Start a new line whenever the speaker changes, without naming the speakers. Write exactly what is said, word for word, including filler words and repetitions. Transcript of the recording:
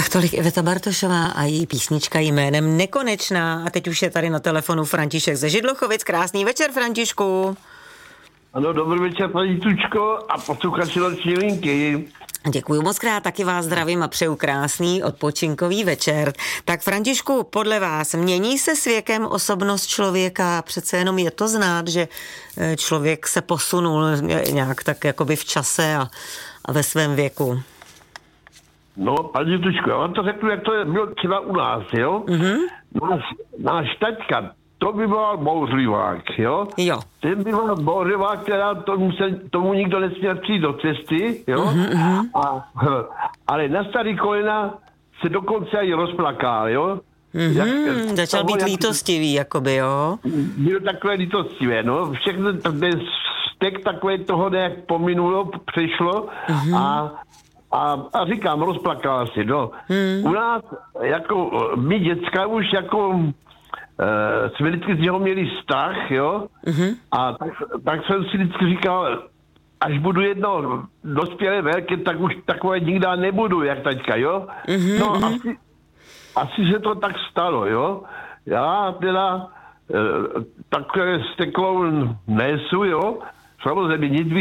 Tak tolik Iveta Bartošová a její písnička jménem Nekonečná. A teď už je tady na telefonu František ze Židlochovic. Krásný večer, Františku.
Ano, dobrý večer, paní Tučko a posluchači noční linky.
Děkuji moc krát, taky vás zdravím a přeju krásný odpočinkový večer. Tak Františku, podle vás mění se s věkem osobnost člověka? Přece jenom je to znát, že člověk se posunul nějak tak jakoby v čase a, a ve svém věku.
No, paní Tučko, já vám to řeknu, jak to je, bylo třeba u nás, jo? Mm-hmm. Náš, náš taťka, to by byl bouřlivák, jo?
Jo.
Ten by byl bouřlivák, která tomu, se, tomu nikdo nesměl přijít do cesty, jo? Mm-hmm. A, ale na starý kolena se dokonce i rozplakal, jo?
Mm-hmm. Jak, začal být jak, lítostivý, jakoby, jo?
Bylo takové lítostivé, no. Všechno ten stek takové toho nějak pominulo, přešlo mm-hmm. a A, a říkám, rozplakala si, no. Hmm. U nás, jako, my děcka už jako e, jsme vždycky z něho měli strach, jo. Hmm. A tak, tak jsem si vždycky říkal, až budu jedno dospělé velké, tak už takové nikdy nebudu, jak taťka, jo. Hmm. No, asi, asi se to tak stalo, jo. Já teda e, takové steklou nesu, jo. Samozřejmě nic